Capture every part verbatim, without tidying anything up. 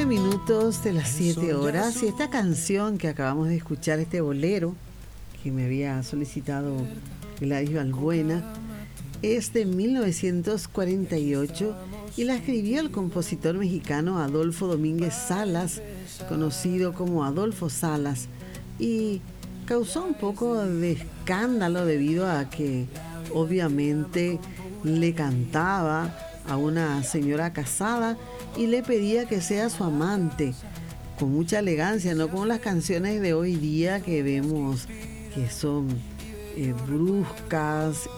minutos de las siete horas y esta canción que acabamos de escuchar, este bolero que me había solicitado Gladys Balbuena, es de mil novecientos cuarenta y ocho y la escribió el compositor mexicano Adolfo Domínguez Salas, conocido como Adolfo Salas, y causó un poco de escándalo debido a que obviamente le cantaba a una señora casada y le pedía que sea su amante, con mucha elegancia, no como las canciones de hoy día que vemos que son eh, bruscas,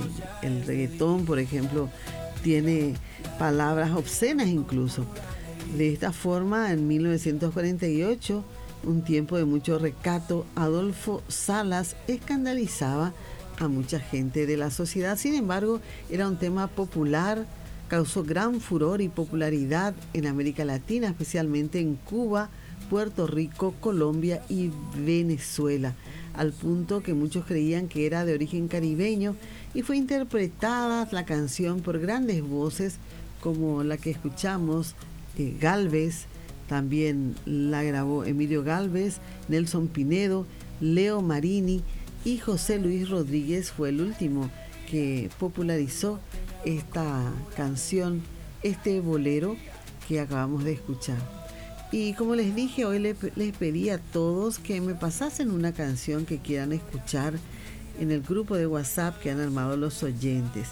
y el reggaetón, por ejemplo, tiene palabras obscenas incluso. De esta forma, en mil novecientos cuarenta y ocho, un tiempo de mucho recato, Adolfo Salas escandalizaba a mucha gente de la sociedad. Sin embargo, era un tema popular, causó gran furor y popularidad en América Latina, especialmente en Cuba, Puerto Rico, Colombia y Venezuela, al punto que muchos creían que era de origen caribeño, y fue interpretada la canción por grandes voces como la que escuchamos, eh, Gálvez, también la grabó Emilio Gálvez, Nelson Pinedo, Leo Marini, y José Luis Rodríguez fue el último que popularizó esta canción, este bolero que acabamos de escuchar. Y como les dije, hoy les, les pedí a todos que me pasasen una canción que quieran escuchar en el grupo de WhatsApp que han armado los oyentes.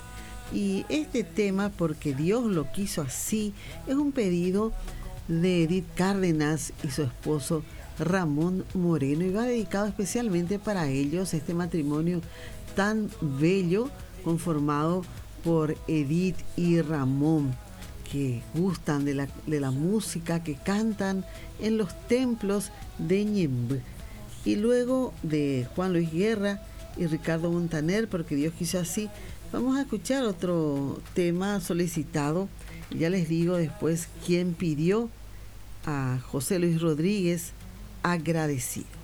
Y este tema, Porque Dios lo quiso así, es un pedido de Edith Cárdenas y su esposo Ramón Moreno, y va dedicado especialmente para ellos, este matrimonio tan bello conformado por Edith y Ramón, que gustan de la, de la música, que cantan en los templos de Ñemby. Y luego de Juan Luis Guerra y Ricardo Montaner, Porque Dios quiso así, vamos a escuchar otro tema solicitado. Ya les digo después quién pidió, a José Luis Rodríguez, Agradecido.